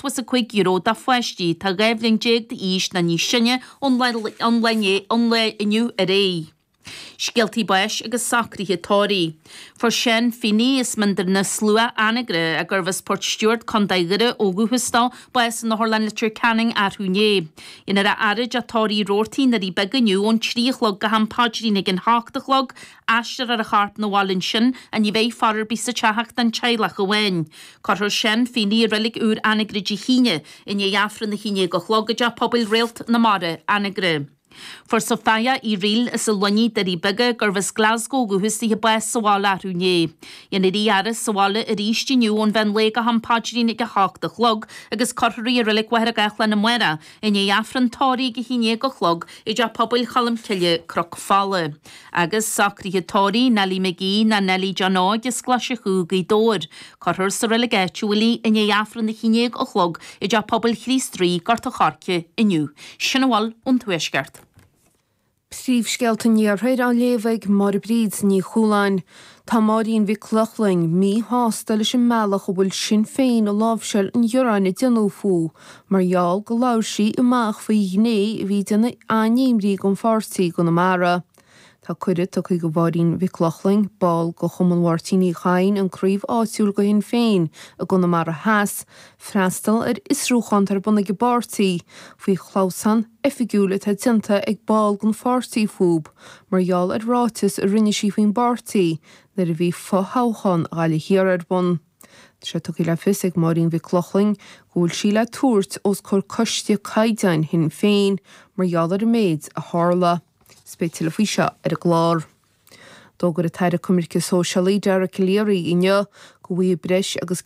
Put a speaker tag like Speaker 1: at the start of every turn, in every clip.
Speaker 1: was a quick euro da fuesti ta gaivling jeg de is na ní sinne online inniu array. Sgeltí bais agus sacrithe tóí. For sin finí is mandar na slua anagre a gurfas Port Stewart condaigre óguhustá bais na Horlan Literature Canning arhúné. Inar a arid a tóí rórtí na rí beganiu ón tríchlog go ham padrí nig an háchtachlog astar ar a chart na walin sin a ní bheith farar bí sa tehacht an teilach go wein. Corthir sin finí relic úr anagre di híne in é jafran na híne go chlogad a pobl réalt na mare anagre. For Sophia I ril is a lunny dari bigger gurvas Glasgow go husti he bais sawala runye. Yen iri aris sawala iristi new on van lega ham pajri nig a hawk the chlog agus corri a relic wahar a gachlan na mwera in ye afran tori gihinie go chlog ija pobl chalam kilye croc falle. Agus sacri he tori Nelly McGee na Nelly Jano ges glashe chugi dor. Corhur sa relic actually in ye afran the hinie go chlog ija pobl christri garta charke inu. Shinawal untweshgert.
Speaker 2: Príomhscealta níorthaid an léomhaigh mar bríd ní chúláin. Tá maríonn bhí clochling mí hástal leis an mealach ó bhfuil sin féin ó lábhseil an dheoráin i dionú fú, margheall go labhsaí amach faoi dhné bhí duna aimríí go fásaí go na mara. Tá cuireadh tucaigh go bhádín bhí clochling ball go chumanmhairtíní chain an críomh áitiúil go hin féin a go na mara heas, freastal ar isrúchantar buna go bartaí, faoi chlausan effigiúla tá dinta ag ball gon fásaí fúb, margheall ar rátas a rinne sí faoin bartaí, nar a bhí fóthauchan gáile hiar bun. Se tucaigh le fios ag maríonn bhí clochling gúil sí le túirt os chur coiste caideáin hin féin, margheall ar a méid a tharla. Spéitiile faoi seo ar a glár. Dógur a taire cumirce sóisialaí dearach léirí inne go bhí breis agus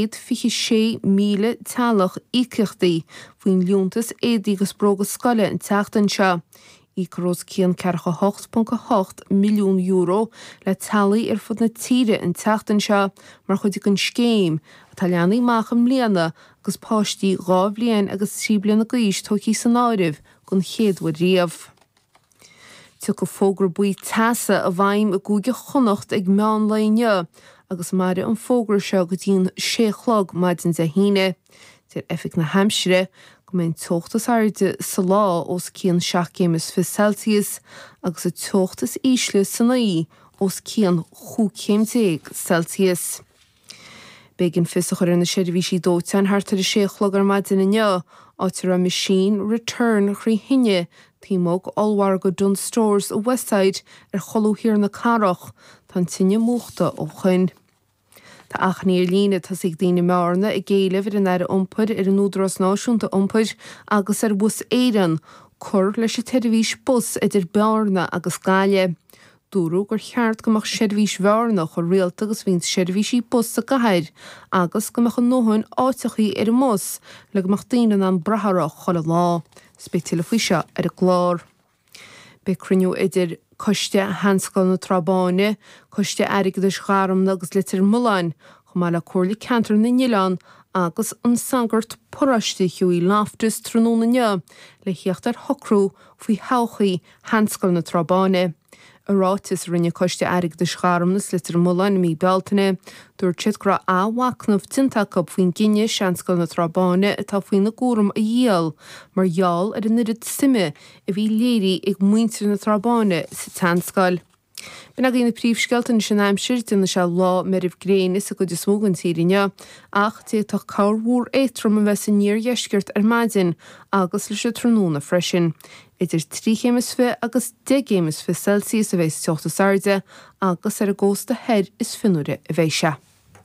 Speaker 2: 156,000 tealach íceachtaí faoin liúntas éadaí agus bróga scoile an teachtain seo. Ícarrós cían cearcha 8.8 milliún euro le talaí ar fud na tíre an teachtain seo mar chuid an scéim a talleannaí macham mbliana agus páistí 2 bliain agus 3 bliana gaois tóchaí san áirimh gon chéadhfuil riamh. Tu go fógur buí tasa a bhaim a gúige chonacht ag meán leine, agus mar an fógur seo go dtíon 6 maidin de híine. Tir effic na Hampshire go mbeidh tuachtas airde sa lá os cían 7°C agus a tuachtas ísle san naí os cían 5°C. Begin fiosach ar na seirbhísí dóiteáin hartar a 6 ar maidin inne átar a machine return chrí hinne tímog allhhar go dun stores a Westside ar cholúhíar na carach tan tinne móchta ó chuin. Tá achnaí lína tá sig daoine mearna i ggéileh ar an air iompar ar an údras náisiúnta iompar agus ar bus éireann chur leis teirvís bus idir bearna agus gáile. Dúrú gur cheart gomach seirbhís bhearna chu réalta agus bhíonn seirbhísí bus a gathir agus gomach an nóhain áiteachí ar mós le gomach daoine an bratharach chola lá. Spéitiile faoi seo ar a glár. Be cruniú idir coiste hanscail na trabáine, coiste airigh de scharam agus litir mullain, chumá le cuirla cantar na Nílan agus an sangart porraiste hiúí láftas tróna nne le hiochttar hocrú faoi hachaí hanscail na trabáine. Arátas rinne coiste airigh de scharam na litir mullain mí beltaine, dúir siad gra áhacnamh tintacab faoin gine seanscail na trabáine atá faoin na gúram a dhéal, mar gheall ar an irid sime a bhí léirí ag muintir na trabáine sa tanscail. Bina gine príomhscealta sin Hampshire duna se lá meribh gréine sa go de smógan tírinne, ach té tá cabhúr éitrum a bheith san níor dheisceart ar maidin agus leis a tróna freisin. Idir 3° agus 10°C a bheith teachtas airde agus ar a gcósta head is finúre a bheith se.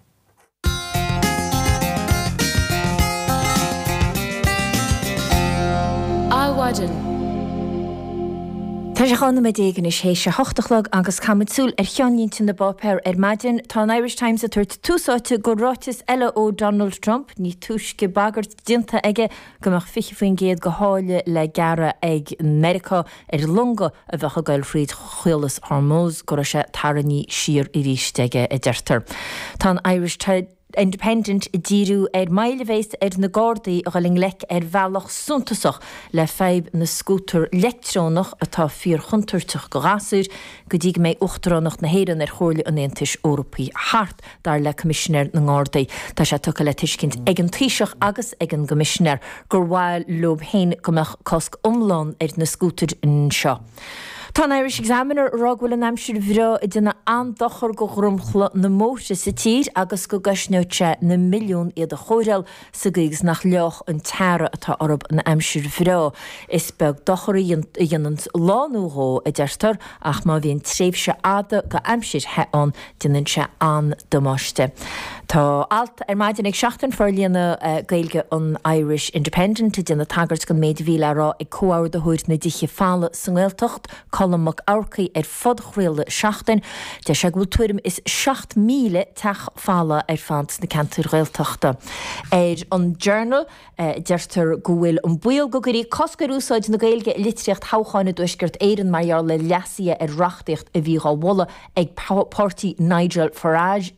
Speaker 3: Áhaidan. Tá sé chána me dégan is hééis se 8 agus camadsúil ar cheaníntin na bopéir ar maidin tá an Irish Times a tuairt túsáte go rátas eile ó Donald Trump ní túisce bagart dinta aige gomach fiche faoin géad go háile le gara ag America ar lunga a bheitcha gail fríd chuilas Hormuz go se taraní siar i ríisteige i deirtar. Tá an Irish Independent díú mailevéist na Gardaí a ling lec bhealach suntasach le feib na scútar lectrónach atá 400 go gasúr go dtí méid uchtaránach na héan chóirla an Aontais Eorpaí hart dar le commissioner na Gardaí. Tá sé tucha le tuiscint ag an taoiseach agus ag an commissioner gur bhfuil lob hain gomach cosc umlán na scútar seo. Tá Irish Examiner rághfuil an amsúr bhrá I duna andochar go grumchla na móte sa tír agus go gasneote na milliún iad a chóireal sa gigs nach leoch an teara atá orb na amsúr bhrá. Is beg dochar dionant lánúhó a deirtar ach má bhíon tréimhse ada go amsúr heán dunan se an domáiste. Tá alt maidin ag 16 forlíanna gailge an Irish Independent duna tagart go méid bhíle rá ag cóáir de thuir na diche fála san Gaeltacht colmach ácaí fod chréile 16 de se bhfuil tuairim is 7 míle teach fála fant na cantar Gaeltachta. An Journal deirtar go bhfuil an buil go gurí coscarúsáid na gailge litreacht hácháinna dúisgurt éan marall le lesia rachtaíocht a bhí gáhla ag Party Nigel Farage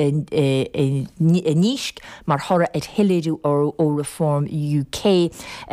Speaker 3: níisc mar thora hiileadú ó Reform UK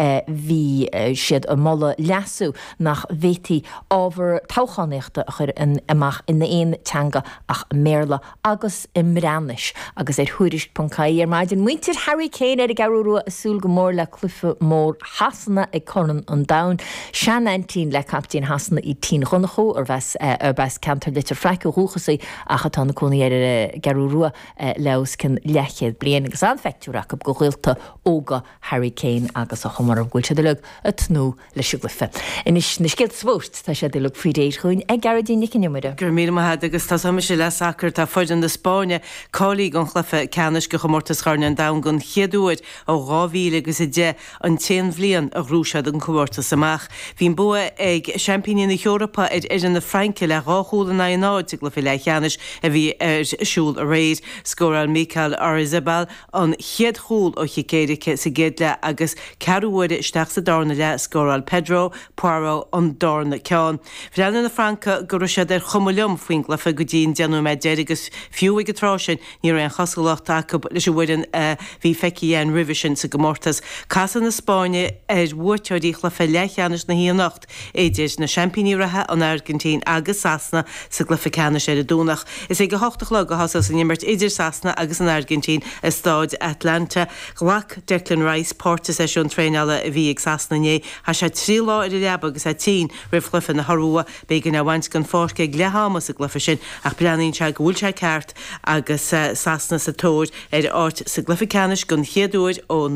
Speaker 3: hí siad a molla leasú nach bhétaí ábhar táchanéachta chur amach ina éon teanga ach méla agus imránis agus thuiriist.caí maidin muintir Harry Kane a garúrú asúl go mór le clufa mór hasanna ag conan an dain sean 19 le captain hasanna I 10 chunachú ar bheits cantar litir freice rúchasaí a chatána cónaí garúrú leos cin lechiad blian agus anfeictúach go ghilta óga Harry Kane agus a chumar a gúilte le a tnú leis glufa. Inis na scilt svórt tá sé le frídéir chuin ag garadín nicinimuide.
Speaker 4: Gur mí maithe agus tá sama sé le sacr tá foiidir na Spáine cálaí gan chlufa ceannis go chomórtas charna an dam gon chiadúid ó 2000 agus i dé an 10 bblion a rúsead an chomórtas amach. Bhín bua ag Championship na Europa in na Franke le ráthúla na náid le fi le cheannis a bhí siúl a réid scóráil Michael Oyarzabal an chiad chúl ó chicéirice sa géad le agus cearúide isteach sa dána le scóráil Pedro Poirot an dána ceán. Bhreanna na Franca gur sé chomulum faoin le fa go dtíon deanú me déir agus fiú ag trásin ní an chascalacht acu leis bhuiin bhí feici an rivision sa gomórtas. Casa na Spáine bhuateoirí le fe lecheannis na híanacht éidir na Championship rathe an Argentín agus Sasna sa glufaceanna sé a dúnach. Is ag go 8 le go hasas an immert idir Sasna agus an Argentín a stáid Atlanta. Glach Declan Rice Portas é siún tréinala a bhí ag Sasna né. Ha sé 3 lá ar leab agus a 10 rih glufa na Harúa began a bhaint gan fórca ag leháma sa glufa sin ach breanaín se gúil se ceart agus Sasna sa tóir áit sa glufaceannis gon chiadúid ó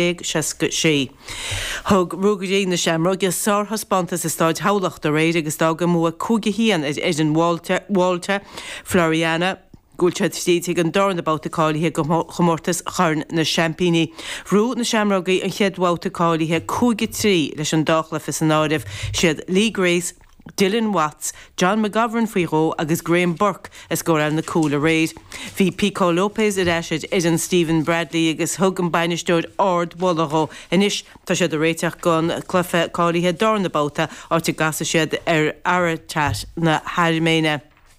Speaker 4: 1966. Thug rúgadí na Seamróg is sárthas bantas is stáid hálachta réid agus dága mua cúga hían an Walter Floriana Gúiltead stíigh an dána báta cáilíthe go chomórtas charn na Championship. Rú na Seamrógaí an cheadháta cáilíthe 53 leis an dáchla fis an áibh siad Lee Grace, Dylan Watts, John McGovern faoiró agus Graham Burke is scóráil na cúla réid. Bhí Pico Lopez a eisiid an Stephen Bradley agus thug an bainisteoid ord Wallachó inis tá siad a réiteach gan clufa cáilíthe dána báta áte gasa siad ar Aratat na Harméine.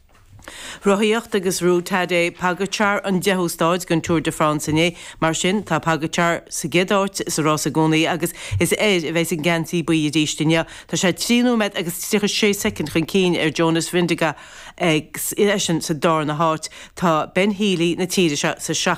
Speaker 4: Roíocht agus rú tadé Pagachar an dehústáid gon Tour de France iné, mar sin tá Pagachar sa gédáit is rás a gcónaí agus is éid a bheits an gantí buí díistine. Tá sé 3 met agus 6 second chun cín ar Jonas Vingegaard ag sin sa dar na háit. Tá Ben Healy na tíide sa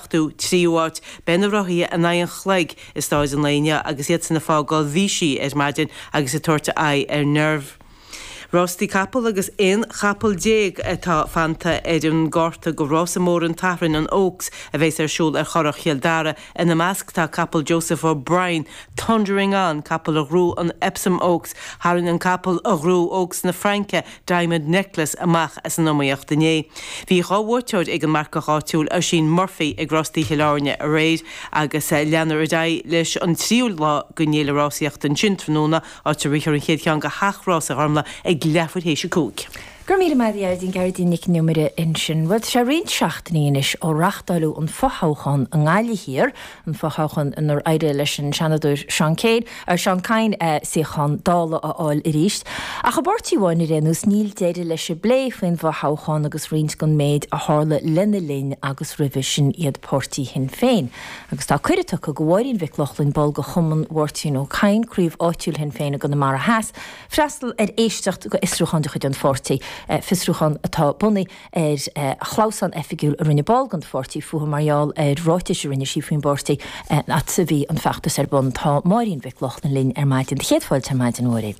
Speaker 4: 63 Ben a roií a 9 chleig is stáid an léine agus iad san na fágáil Vichy ar maidin agus a tuairta ar nerv. Rostí capal agus in chapal déag atá fanta an gorta go Rosamór an Tafrin an Oaks a bheits siúl ar chorach Chialdara in na measc tá capal Joseph O'Brien thundering an capal a rú an Epsom Oaks harin an capal a rú Oaks na Franke Diamond Necklace amach as an nóíocht dané. Bhí ráhúteid ag an marca cháitiúil a sin Murphy ag Rostí Hiláne a réid agus leanar a dai leis an tríúil lá gonéile rásaíocht an sin tróna áte richar an chéad cean go hachrás a harmla ag lefuid hééis se cúg.
Speaker 3: Gur mí mai ar dín gairdín nic numere in sin, bhfuil se rion seachtaíis ó rachtdáú an focháchan an gáile hir, an focháchan inar éide leis an seanadúir Sean Céad ar Sean Cain siochan dála áil i ríist. A chabartíháin i rénús níl déidir leis se blé faoin focháchan agus rins gon méid a hála lenne linn agus rivision iad portí hin féin. Agus tá cuireach go bhhaíonn bhiclochlinn bol go chuman bhirtín ó Cain críomh áitiúil hin féin a go na mar a heas, freistal éistecht go isrúchan de chuid an fortí. Fisrúchan atá bunny chlausan effigiúil a rinne balgan fortí fuha marall ráitis rinne sí faoin bortí at sa bhí an feachtas bun tá maíonn bhicloch na linn maidin chéadháil te maidin óir.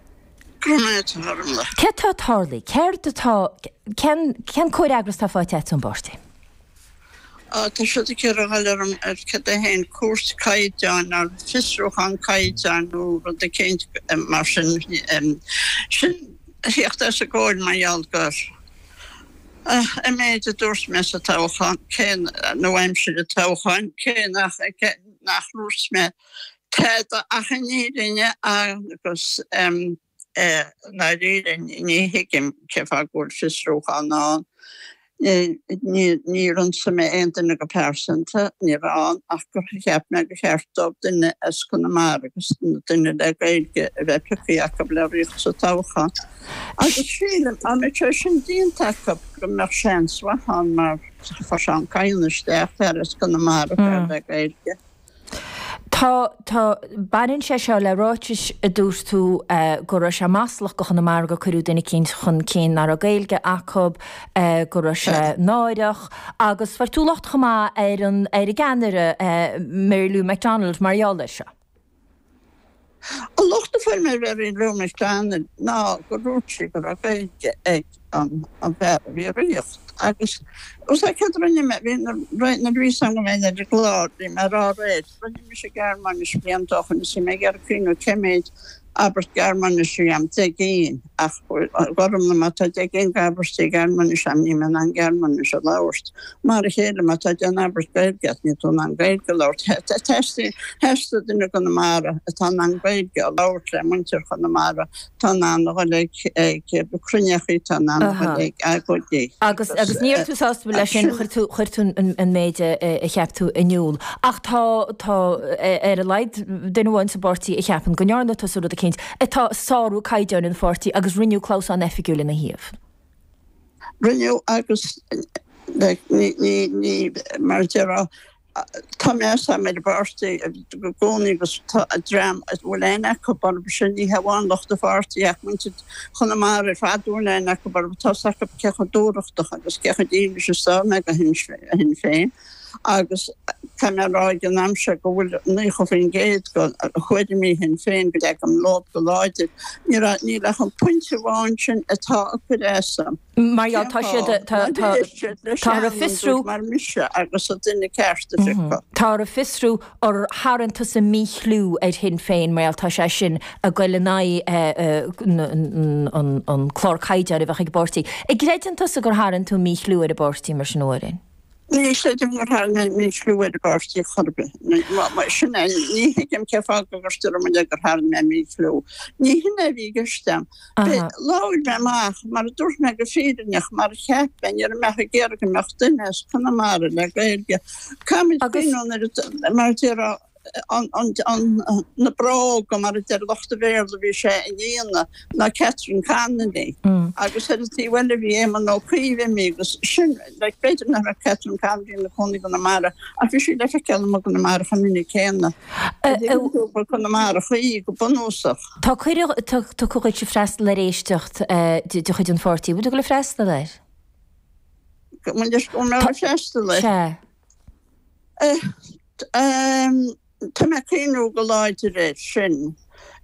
Speaker 3: Ketá tharlaí, céir atá cean cóir agras tá fáid an bortí.
Speaker 5: Tá si ce gallarm ce a hen cuas caiideán ar fisrúchan caiideán ó de céint mar sin Hecht as a gáil marall gur. Méid a dúirs me a táchan cén nóimsir a táchan cé nach rús me te a chanírinne agus na ririn ní hiigim cefa gúil fisrúchan ná. Ní an sa mé einna go persanta ní an ach gur cheap me go cheartób duine as chuna mar agus duine le gailge a bheith pluciach go le riocht sa táchan. Agus sílim a me tre sin dínta go mar séns wahan mar for Sean Cainnisteach as chuna mar a le gailge.
Speaker 3: Tá barin sé seo le ráitis a dús tú go se maslach go chuna mar go chuú duna cin chun cén ar a gailge acob go se náireach agus far túlacht chumá ar a ganire Mary McDonald marall se.
Speaker 5: A lochta fuil me very Lou McDonald ná go rútsi go a gailge ag an bhar bhí riocht. Agus os I can't run me right na reason me de glad I mar red run me se Germanisch bliantoch and si me ger kino keméid aber Germanisch am tegin ach gorum na mat tegin gaberste Germanisch am ni men an Germanisch laust mar hele mat an aber get ni ton an geil gelort testi heste den gona mara tan an geil gelort munter gona mara tan an rolik ke bekrunjachi tan an rolik
Speaker 3: agus níor tú sásta lei sin chuirtún an méide a cheapú iniuúil. Ach tá ar a leid duháin sa bortí a cheapan go nearna tasú a cinint atá sáú caiideán an fortí agus riniú chlás an effigiúla na híomh.
Speaker 5: Riniú agus ní mar Tá me sam me barsti go gonig was dram at Wolena bar sin ní haáin locht a farti mun chuna mar faúna bar tá cecha dúrachtach agus cecha dí se sta me a hin féin agus kamrá an amse go bhfuil ní cho fin géad go chuidir mí hin féin go ag am lád go láidir ní le an puintehhain sin atá a chudéam.
Speaker 3: Marial tá a fisrú
Speaker 5: mar mise agus a duine ceirsta
Speaker 3: Tá a fisrú ar háanta sa míchlú ar hin féin Marial tá sé sin a goile ná an chlórcaidear a bheith ag bortí. I gréidiranta a gur háan tú míchlú ar a bortí mar sin óirin.
Speaker 5: Ní sé mar mí slúid bartí chorbe. sinna ní hiigem ceá gostur man gur há me mí slú. Ní hinna bhí gestem. Láid me maach mar dús me go féidirnech mar cheap ben ar me géir go mechtines chuna mar le gailge. Kam mar na bra go mar lochta verle vi sé dhéana na Catherine Kennedy. Agus tí well vi man no prive mégus sin beidir na Catherine Kennedy na konig gona mara a fi le ke gona mar chaminnig chéna. gona mar chuí go bonúsach.
Speaker 3: Tá chuid se freist le réistecht du chuid an fortí, bud go le freista leir?
Speaker 5: Man me feste lei. Tá me chéú go láidir réit sin.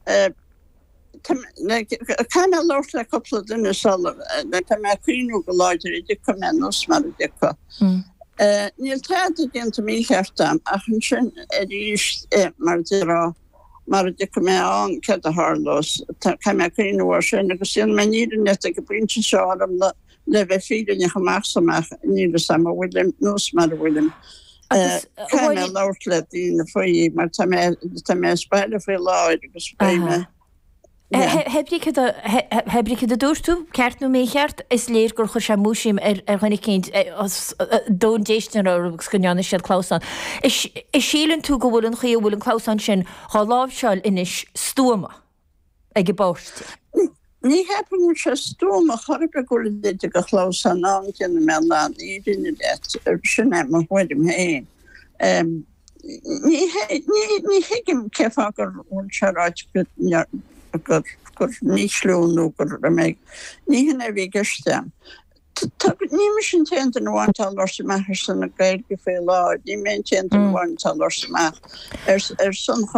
Speaker 5: Can láirt le coppla duine sal tá me chéú go láidir I dicha menos mar a dicha. Níl te génta mí chearttam ach an sin ríist mar dirá mar a dicha mé an ce a hálós Tá me chéúhar sin agus sin me níidir net go brintin seám le bheith fiidirne chaach samach níle sam bhfuil nús mar bhfuilim. Canna láirt le dtína faoí mar tá mé speile fé láid agus féime.
Speaker 3: Hebri a dúirú ceart nó mécheart is léir gur chu sé músim chunig cinint dó déistin agus gonneanna siad Cláusan. Is sílann tú go bhfuil an chuo bhfuil an Cláusan sin há lábhseáil inis stúma ag bbáist.
Speaker 5: Ní hepan se stúma chorpa go déide go Cláusan ná cinna me lá í rinne sin a bhfuidim héin. Ní hiigim cefa gur seráid gur níslúnú gur méid ní hinna bhí gestem. Ní me sin teanta bháintal orsa meach san na gail go fé lá, ní mé teanta bháintal orsa meach ar sun